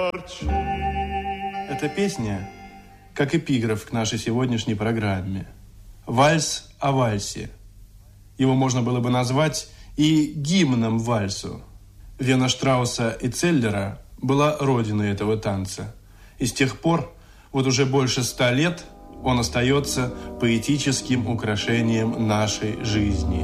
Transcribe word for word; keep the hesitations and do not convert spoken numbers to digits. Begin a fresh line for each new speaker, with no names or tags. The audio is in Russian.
Эта песня как эпиграф к нашей сегодняшней программе. Вальс о вальсе. Его можно было бы назвать и гимном вальсу. Вена Штрауса и Целлера была родиной этого танца. И с тех пор, вот уже больше ста лет, он остается поэтическим украшением нашей жизни.